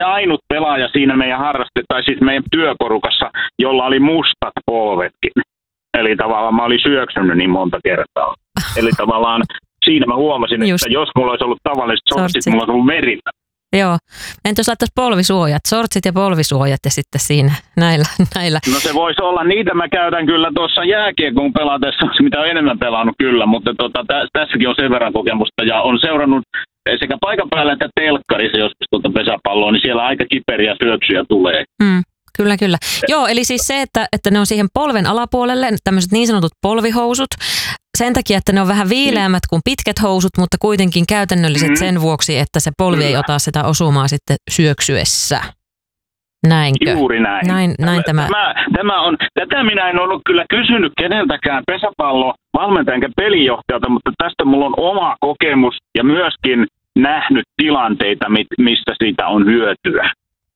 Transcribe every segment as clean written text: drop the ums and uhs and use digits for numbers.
ainut pelaaja siinä meidän tai siis meidän työporukassa, jolla oli mustat polvetkin. Eli tavallaan mä olin syöksynyt niin monta kertaa. Eli tavallaan siinä mä huomasin, että jos mulla olisi ollut tavalliset sortsit, mulla olisi ollut verillä. Joo. Entä jos laittaisi polvisuojat, sortsit ja polvisuojat ja sitten siinä näillä. No se voisi olla, niitä mä käytän kyllä tuossa jääkiekon pelatessa, mitä on enemmän pelannut kyllä, mutta tässäkin on sen verran kokemusta ja on seurannut sekä paikan päällä että telkkarissa joskus pesäpalloa, niin siellä aika kiperiä syöksyjä tulee. Kyllä. Joo, eli siis se, että ne on siihen polven alapuolelle, tämmöiset niin sanotut polvihousut, sen takia, että ne on vähän viileämmät kuin pitkät housut, mutta kuitenkin käytännölliset sen vuoksi, että se polvi ei ota sitä osumaa sitten syöksyessä. Näinkö? Juuri näin. Näin Tätä minä en ollut kyllä kysynyt keneltäkään pesäpallovalmentajan enkä pelijohtajalta, mutta tästä mulla on oma kokemus ja myöskin nähnyt tilanteita, mistä siitä on hyötyä.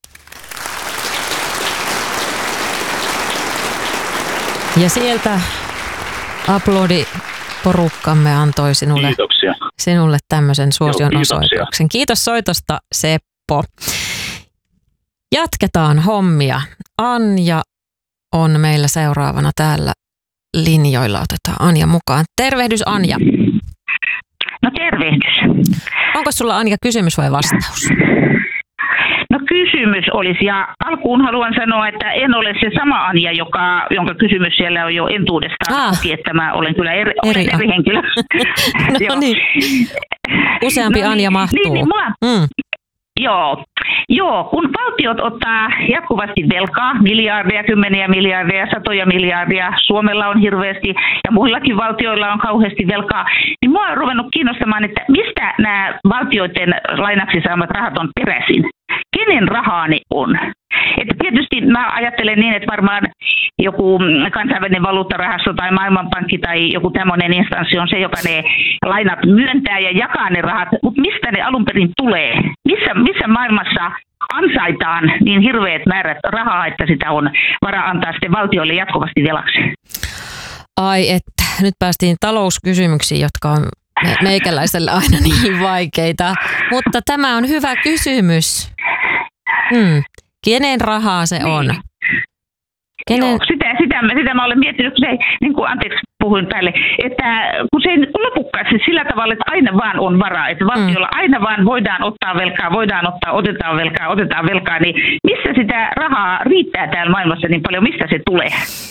Ja sieltä aplodiporukkamme antoi sinulle tämmöisen suosion osoituksen. Kiitos soitosta, Seppo. Jatketaan hommia. Anja on meillä seuraavana täällä linjoilla. Otetaan Anja mukaan. Tervehdys, Anja. No tervehdys. Onko sulla, Anja, kysymys vai vastaus? No kysymys olisi, ja alkuun haluan sanoa, että en ole se sama Anja, jonka kysymys siellä on jo entuudestaan, että mä olen kyllä eri henkilö. No niin. Useampi Anja mahtuu. Joo, kun valtiot ottaa jatkuvasti velkaa, miljardeja, kymmeniä miljardeja, satoja miljardeja, Suomella on hirveästi ja muillakin valtioilla on kauheasti velkaa, niin mua on ruvennut kiinnostamaan, että mistä nämä valtioiden lainaksi saamat rahat on peräisin? Kenen rahaa ne on? Että tietysti mä ajattelen niin, että varmaan joku kansainvälinen valuuttarahasto tai maailmanpankki tai joku tämmöinen instanssi on se, joka ne lainat myöntää ja jakaa ne rahat, mutta mistä ne alun perin tulee? Missä maailmassa ansaitaan niin hirveät määrät rahaa, että sitä on varaa antaa sitten valtioille jatkuvasti velaksi? Ai että, nyt päästiin talouskysymyksiin, jotka on meikäläiselle aina niin vaikeita, mutta tämä on hyvä kysymys. Kenen rahaa se on? Joo, sitä mä olen miettinyt, kun se, niin kuin, anteeksi puhuin päälle, että kun se ei lopukaan sillä tavalla, että aina vaan on varaa, että valtiolla aina vaan voidaan ottaa velkaa, otetaan velkaa, niin missä sitä rahaa riittää täällä maailmassa niin paljon, mistä se tulee?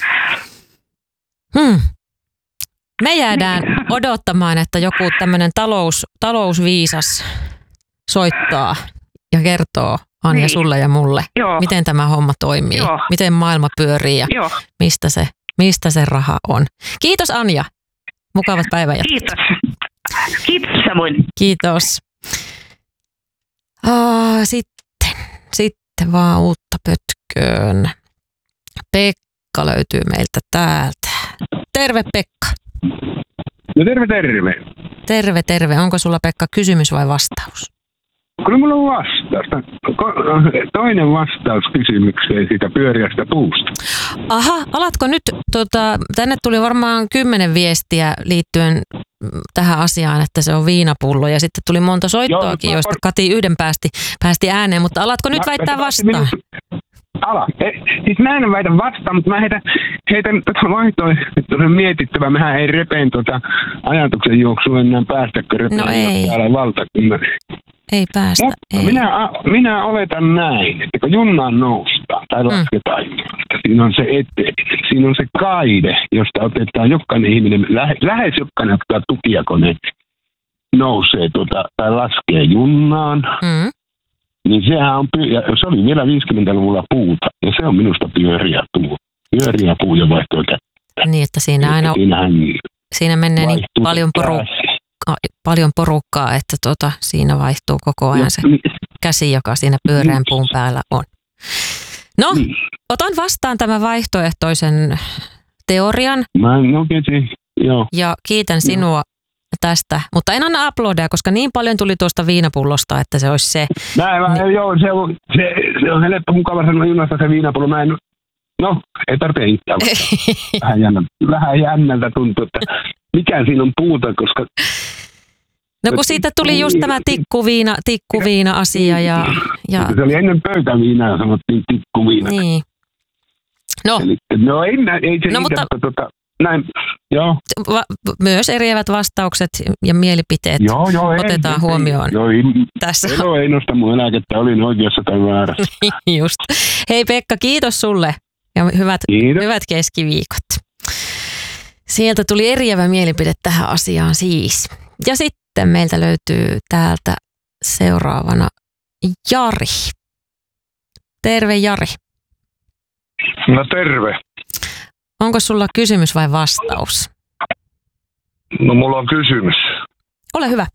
Me jäädään odottamaan, että joku tämmöinen talousviisas soittaa ja kertoo, Anja, sulle ja mulle, miten tämä homma toimii, miten maailma pyörii ja mistä se raha on. Kiitos, Anja. Mukavat päivänjatkat. Kiitos samoin. Kiitos. Sitten vaan uutta pötköön. Pekka löytyy meiltä täältä. Terve, Pekka. No terve. Terve. Onko sulla, Pekka, kysymys vai vastaus? Kyllä mulla on vastaus. Toinen vastaus kysymykseen siitä pyöriästä puusta. Aha, alatko nyt, tänne tuli varmaan 10 viestiä liittyen tähän asiaan, että se on viinapullo ja sitten tuli monta soittoakin, joista Kati yhden päästi ääneen, mutta alatko nyt väittää vastaan? Siis mä en väitä vastaan, mutta mä heitän vaihtoehtoisen mietittävää. Mehän ei repeen ajatuksen juoksua enää päästäkö repeen täällä valtakunnassa. Ei päästä. Mutta ei. Minä oletan näin, että kun junnaan noustaan tai lasketaan, siinä on se siinä on se kaide, josta otetaan jokainen ihminen, lähes jokainen ottaa tukijakone, nousee tai laskee junnaan. Niin sehän on, se oli vielä 50-luvulla puuta, ja se on minusta pyöriä puu ja vaihtoo kättä. Niin, että siinä aina, siinä menee niin paljon porukkaa, että siinä vaihtuu koko ajan se käsi, joka siinä pyöreän puun päällä on. No, otan vastaan tämän vaihtoehtoisen teorian. Ja kiitän sinua tästä, mutta en anna aplodeja, koska niin paljon tuli tuosta viinapullosta, että se olisi se. Se on helppo mukava sanoa junasta se viinapullo. Ei tarvitse itseä. Vähän jännältä tuntuu, että mikä siinä on puuta, koska No kun siitä tuli just tämä tikkuviina-asia ja... Se oli ennen pöytäviinaa, sanottiin tikkuviina. Niin. No. Eli, ei se mutta... Näin, joo. Myös eriävät vastaukset ja mielipiteet otetaan huomioon tässä. Ei nosta mun eläkettä, olin oikeassa tai väärässä. Just. Hei Pekka, kiitos sulle ja hyvät keskiviikot. Sieltä tuli eriävä mielipide tähän asiaan siis. Ja sitten meiltä löytyy täältä seuraavana Jari. Terve Jari. No terve. Onko sulla kysymys vai vastaus? No mulla on kysymys. Ole hyvä.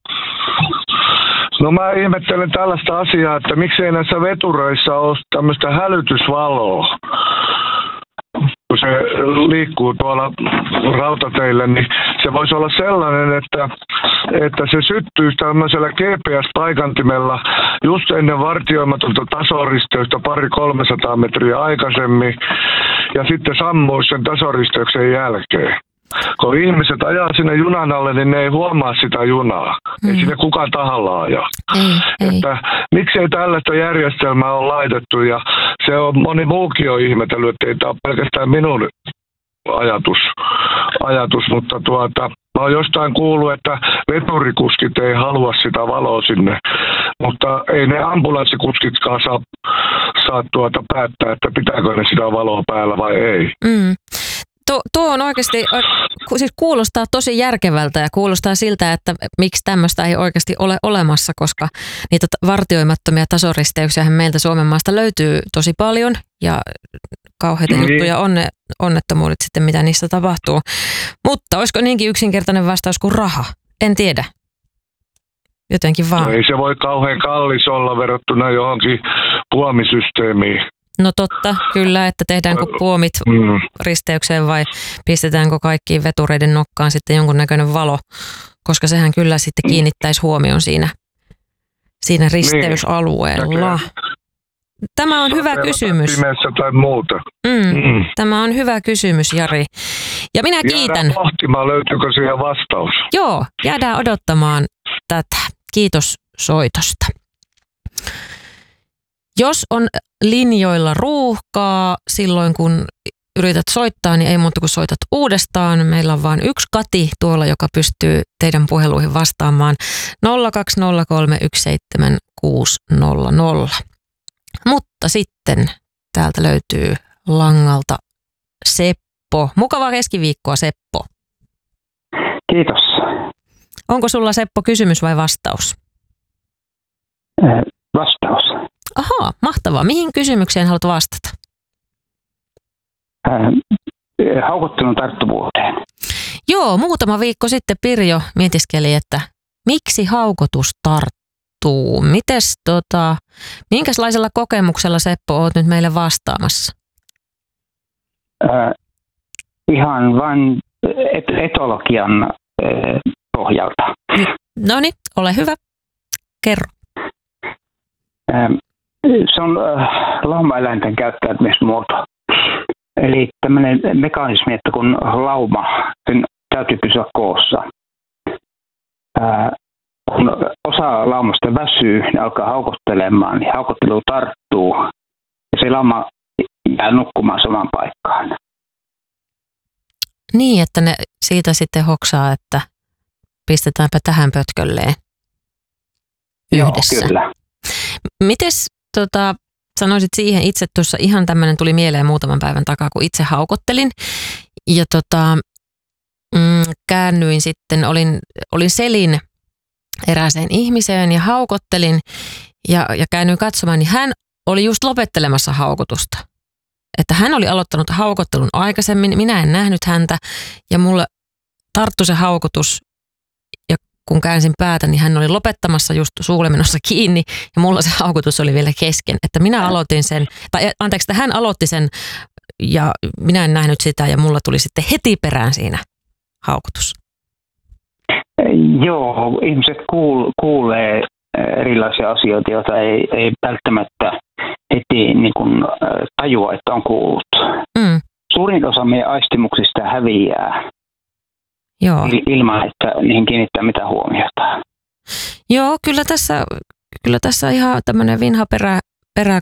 No mä ihmettelen tällaista asiaa, että miksei näissä vetureissa ole tämmöistä hälytysvaloa. Kun se liikkuu tuolla rautateillä, niin se voisi olla sellainen, että se syttyisi tämmöisellä GPS-paikantimella just ennen vartioimatonta tasoristeystä 200-300 metriä aikaisemmin ja sitten sammuisi sen tasoristeyksen jälkeen. Kun ihmiset ajaa sinne junan alle, niin ne ei huomaa sitä junaa. Ei sinne kukaan tahallaan ajaa. Että miksei tällaista järjestelmää ole laitettu ja se on moni muukin on ihmetellyt, että ei tämä ole pelkästään minun ajatus, mutta mä oon jostain kuullut, että veturikuskit ei halua sitä valoa sinne, mutta ei ne ambulanssikuskitkaan saa päättää, että pitääkö ne sitä valoa päällä vai ei. Tuo on oikeasti, siis kuulostaa tosi järkevältä ja kuulostaa siltä, että miksi tämmöistä ei oikeasti ole olemassa, koska niitä vartioimattomia tasoristeyksiä meiltä Suomen maasta löytyy tosi paljon ja kauheita juttuja onnettomuudet sitten, mitä niissä tapahtuu. Mutta olisiko niinkin yksinkertainen vastaus kuin raha? En tiedä. Jotenkin vaan. No ei se voi kauhean kallis olla verrattuna johonkin puomisysteemiin. No totta, kyllä, että tehdäänkö puomit risteykseen vai pistetäänkö kaikkiin vetureiden nokkaan sitten jonkunnäköinen valo, koska sehän kyllä sitten kiinnittäisi huomioon siinä risteysalueella. Tämä on hyvä kysymys. Pimeässä tai muuta. Tämä on hyvä kysymys, Jari. Ja minä kiitän. Jäädään pohtimaan, löytyykö siihen vastaus. Joo, jäädään odottamaan tätä. Kiitos soitosta. Jos on linjoilla ruuhkaa silloin, kun yrität soittaa, niin ei muuta kuin soitat uudestaan. Meillä on vain yksi Kati tuolla, joka pystyy teidän puheluihin vastaamaan 020317600. Mutta sitten täältä löytyy langalta Seppo. Mukavaa keskiviikkoa, Seppo. Kiitos. Onko sulla, Seppo, kysymys vai vastaus? Vastaus. Ahaa, mahtavaa. Mihin kysymykseen haluat vastata? Haukottelun tarttuvuuteen. Joo, muutama viikko sitten Pirjo mietiskeli, että miksi haukotus tarttuu. Minkälaisella kokemuksella, Seppo, olet nyt meille vastaamassa? Ihan vain etologian pohjalta. No niin, ole hyvä. Kerro. Se on laumaeläinten käyttäytymismuoto. Eli tämmöinen mekanismi, että kun lauma, sen täytyy pysyä koossa. Kun osa laumasta väsyy, ne alkaa haukottelemaan, niin haukottelu tarttuu ja se lauma jää nukkumaan samaan paikkaan. Niin, että ne siitä sitten hoksaa, että pistetäänpä tähän pötkölleen yhdessä. Joo, kyllä. Mites sanoisit siihen itse tuossa, ihan tämmöinen tuli mieleen muutaman päivän takaa, kun itse haukottelin ja käännyin sitten, olin selin erääseen ihmiseen ja haukottelin ja käännyin katsomaan, niin hän oli just lopettelemassa haukotusta. Että hän oli aloittanut haukottelun aikaisemmin, minä en nähnyt häntä ja mulle tarttui se haukotus ja kun käänsin päätä, niin hän oli lopettamassa just suulemenossa kiinni ja mulla se haukotus oli vielä kesken. Että minä aloitin sen, että hän aloitti sen ja minä en nähnyt sitä ja mulla tuli sitten heti perään siinä haukotus. Joo, ihmiset kuulee erilaisia asioita, joita ei välttämättä heti niin kuin tajua, että on kuullut. Suurin osa meidän aistimuksista häviää. Joo. Ilman, että niihin kiinnittää mitään huomiota. Joo, kyllä tässä ihan tämmöinen vinha perä